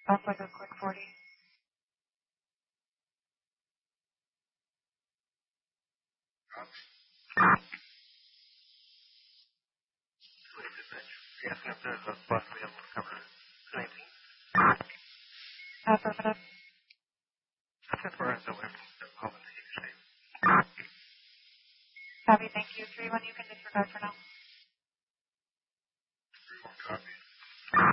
Off like a quick 40. Yes, if there's a bus we have to cover 19. Affirmative. That's it for us, so we have to call in the shape. Copy, thank you. 3-1, you can disregard for now.